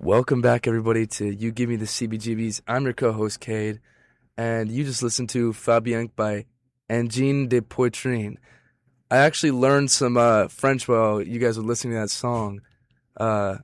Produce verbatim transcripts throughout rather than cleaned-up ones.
Welcome back, everybody, to You Give Me the C B G Bs. I'm your co-host, Cade, and you just listened to Fabien by Engine de Poitrine. I actually learned some uh, French while you guys were listening to that song. Uh,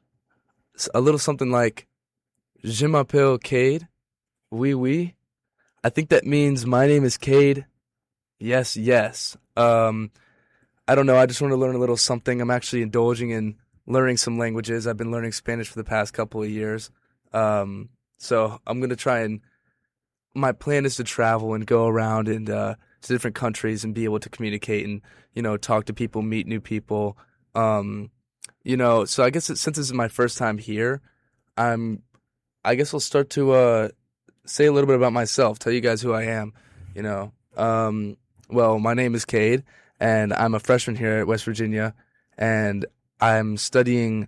a little something like, Je m'appelle Cade, oui, oui. I think that means my name is Cade, yes, yes. Um, I don't know, I just want to learn a little something. I'm actually indulging in learning some languages. I've been learning Spanish for the past couple of years. Um, so I'm going to try and, my plan is to travel and go around and uh, to different countries and be able to communicate and, you know, talk to people, meet new people. Um, you know, so I guess it, since this is my first time here, I'm, I guess I'll start to uh, say a little bit about myself, tell you guys who I am, you know. Um, well, my name is Cade, and I'm a freshman here at West Virginia, and I'm studying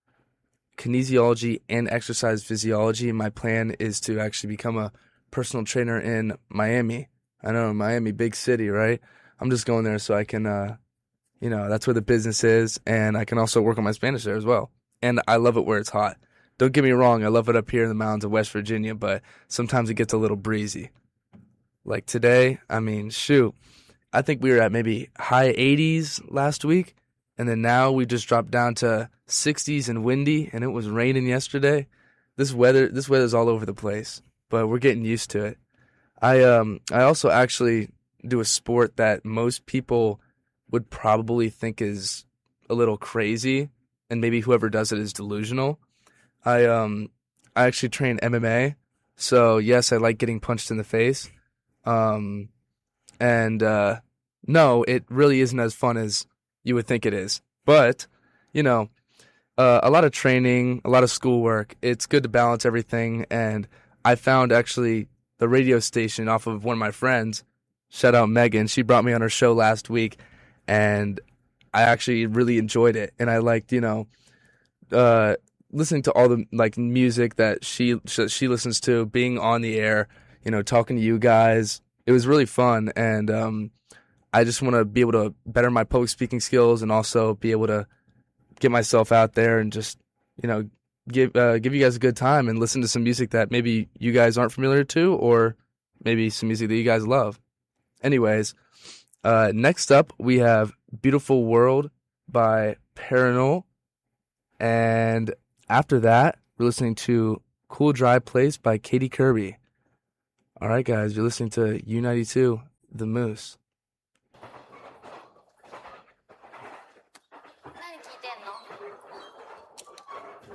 kinesiology and exercise physiology, and my plan is to actually become a personal trainer in Miami. I know, Miami, big city, right? I'm just going there so I can, uh, you know, that's where the business is, and I can also work on my Spanish there as well. And I love it where it's hot. Don't get me wrong, I love it up here in the mountains of West Virginia, but sometimes it gets a little breezy. Like today, I mean, shoot, I think we were at maybe high eighties last week. And then now we just dropped down to sixties and windy, and it was raining yesterday. This weather, this weather's all over the place, but we're getting used to it. I um I also actually do a sport that most people would probably think is a little crazy, and maybe whoever does it is delusional. I um I actually train M M A, so yes, I like getting punched in the face. Um, and uh, no, it really isn't as fun as you would think it is. But, you know, uh, a lot of training, a lot of schoolwork, it's good to balance everything. And I found actually the radio station off of one of my friends, shout out Megan, she brought me on her show last week, and I actually really enjoyed it. And I liked, you know, uh, listening to all the like music that she she listens to, being on the air, you know, talking to you guys. It was really fun, and um I just want to be able to better my public speaking skills and also be able to get myself out there and just, you know, give uh, give you guys a good time and listen to some music that maybe you guys aren't familiar to, or maybe some music that you guys love. Anyways, uh, next up we have Beautiful World by Paranol. And after that, we're listening to Cool Dry Place by Katie Kirby. All right, guys, you're listening to U ninety-two, The Moose.